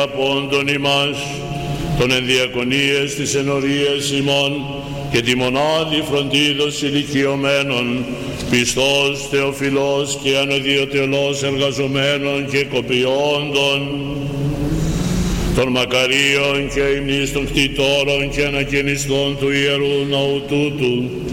Απόντων ημάς, των ενδιακονίες της ενορίας ημών και τη μονάδη φροντίδος ηλικιωμένων, πιστός, θεοφιλός και ανωδιοτελώς εργαζομένων και κοπιόντων, των μακαρίων και υμνής των κτητόρων και ανακαινιστών του Ιερού Ναού τούτου,